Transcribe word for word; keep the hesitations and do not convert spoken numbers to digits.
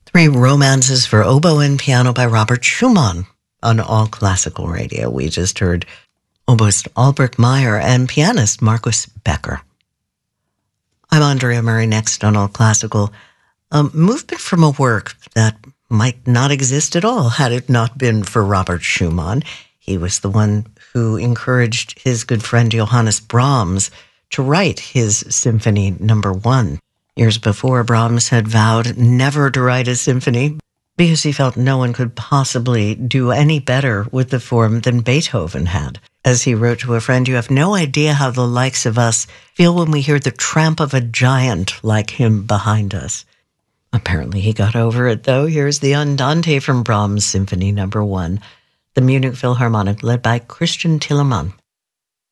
Three romances for oboe and piano by Robert Schumann on All Classical Radio. We just heard oboist Albrecht Meyer and pianist Marcus Becker. I'm Andrea Murray, next on All Classical. A movement from a work that might not exist at all had it not been for Robert Schumann. He was the one who encouraged his good friend Johannes Brahms to write his Symphony Number One. Years before, Brahms had vowed never to write a symphony because he felt no one could possibly do any better with the form than Beethoven had. As he wrote to a friend, "You have no idea how the likes of us feel when we hear the tramp of a giant like him behind us." Apparently he got over it, though. Here's the Andante from Brahms' Symphony Number One, the Munich Philharmonic, led by Christian Thielemann.